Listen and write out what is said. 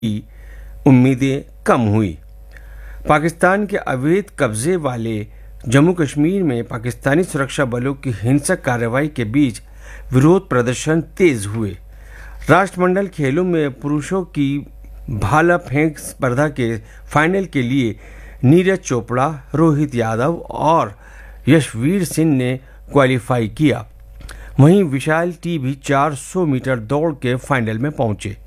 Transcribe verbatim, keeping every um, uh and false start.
की उम्मीदें कम हुई। पाकिस्तान के अवैध कब्जे वाले जम्मू कश्मीर में पाकिस्तानी सुरक्षा बलों की हिंसक कार्रवाई के बीच विरोध प्रदर्शन तेज हुए। राष्ट्रमंडल खेलों में पुरुषों की भाला फेंक स्पर्धा के फाइनल के लिए नीरज चोपड़ा, रोहित यादव और यशवीर सिंह ने क्वालिफाई किया। वहीं विशाल टी भी चार सौ मीटर दौड़ के फाइनल में पहुंचे।